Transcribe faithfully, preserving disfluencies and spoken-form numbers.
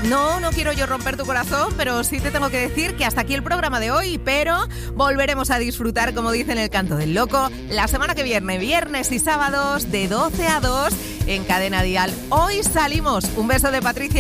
No, no quiero yo romper tu corazón, pero sí te tengo que decir que hasta aquí el programa de hoy, pero volveremos a disfrutar, como dice en el Canto del Loco, la semana que viene, viernes y sábados de doce a dos en Cadena Dial. Hoy salimos. Un beso de Patricia.